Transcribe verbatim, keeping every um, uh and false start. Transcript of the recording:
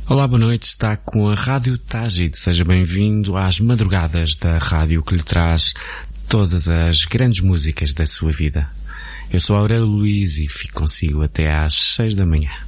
Olá, boa noite, está com a Rádio Tágide. Seja bem-vindo às madrugadas da rádio que lhe traz todas as grandes músicas da sua vida. Eu sou Aurélio Luís e fico consigo até às seis da manhã.